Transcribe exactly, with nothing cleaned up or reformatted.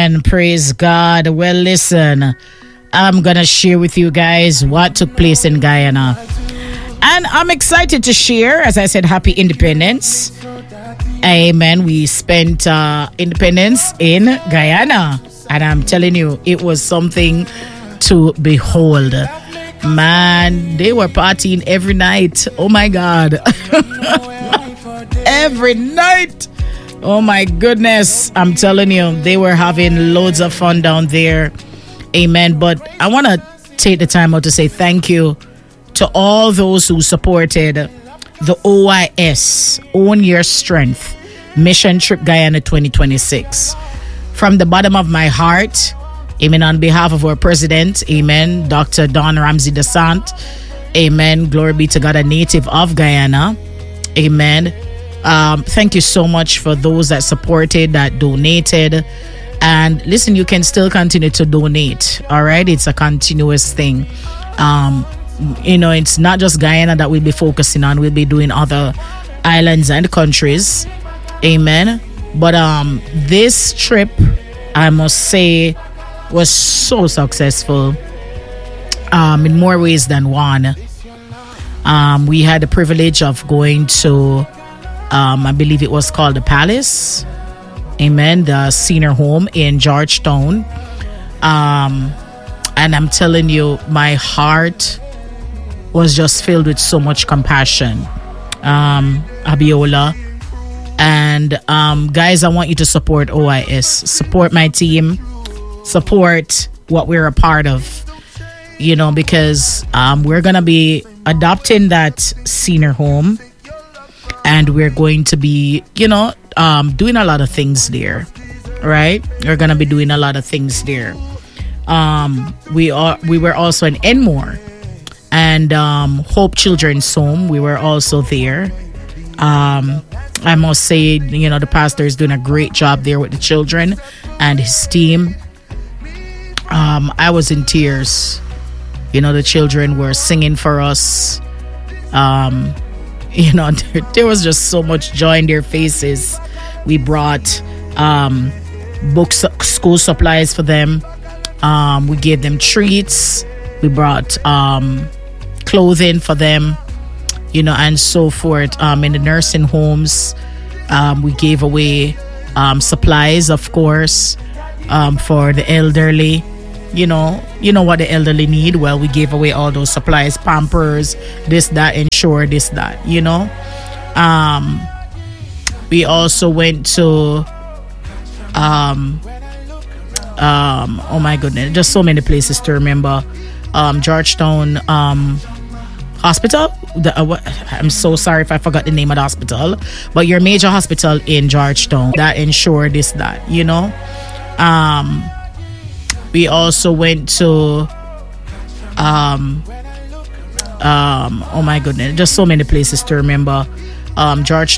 Amen. Praise God. Well, listen, I'm going to share with you guys what took place in Guyana. And I'm excited to share, as I said, happy independence. Amen. We spent uh, independence in Guyana. And I'm telling you, it was something to behold. Man, they were partying every night. Oh, my God. Every night. Oh, my goodness. I'm telling you, they were having loads of fun down there. Amen. But I want to take the time out to say thank you to all those who supported the O I S, Own Your Strength, Mission Trip Guyana twenty twenty-six. From the bottom of my heart, amen, on behalf of our president, amen, Doctor Don Ramsey Desant, amen, glory be to God, a native of Guyana, amen. Um, thank you so much for those that supported, that donated. And listen, you can still continue to donate. All right. It's a continuous thing. Um, you know, it's not just Guyana that we'll be focusing on. We'll be doing other islands and countries. Amen. But um, this trip, I must say, was so successful um, in more ways than one. Um, we had the privilege of going to Um, I believe it was called the Palace, amen, the senior home in Georgetown. Um, and I'm telling you, my heart was just filled with so much compassion. Um, Abiola. And um, guys, I want you to support O I S. Support my team. Support what we're a part of. You know, because um, we're going to be adopting that senior home. And we're going to be, you know, um, doing a lot of things there, right? We're going to be doing a lot of things there. Um, we are. We were also in Enmore and um, Hope Children's Home. We were also there. Um, I must say, you know, the pastor is doing a great job there with the children and his team. Um, I was in tears. You know, the children were singing for us. Um You know, there, there was just so much joy in their faces. We brought um, books, school supplies for them. Um, we gave them treats. We brought um, clothing for them, you know, and so forth. Um, in the nursing homes, um, we gave away um, supplies, of course, um, for the elderly. You know, you know what the elderly need. Well, we gave away all those supplies, Pampers, this, that, Ensure, this, that, you know. Um, we also went to, um, um, oh my goodness, just so many places to remember. Um, Georgetown um, Hospital. The, uh, what, I'm so sorry if I forgot the name of the hospital, but your major hospital in Georgetown, that Ensure, this, that, you know. Um, We also went to, um, um, oh my goodness, just so many places to remember. Um, George